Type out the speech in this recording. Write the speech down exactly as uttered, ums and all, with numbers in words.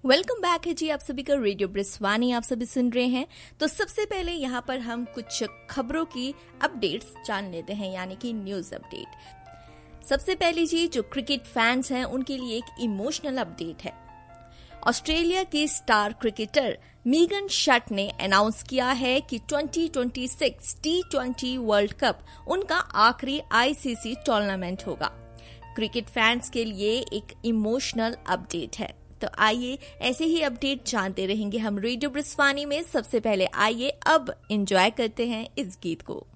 Welcome back है जी आप सभी का रेडियो ब्रिस्वानी आप सभी सुन रहे हैं। तो सबसे पहले यहाँ पर हम कुछ खबरों की अपडेट्स जान लेते हैं, यानी कि न्यूज अपडेट। सबसे पहले जी जो क्रिकेट फैंस हैं उनके लिए एक इमोशनल अपडेट है। ऑस्ट्रेलिया की स्टार क्रिकेटर मीगन शट ने अनाउंस किया है कि twenty twenty six T twenty world cup उनका आखिरी आईसीसी टूर्नामेंट होगा। क्रिकेट फैंस के लिए एक इमोशनल अपडेट है। तो आइए ऐसे ही अपडेट जानते रहेंगे हम रेडियो ब्रिस्वानी में। सबसे पहले आइए अब एंजॉय करते हैं इस गीत को।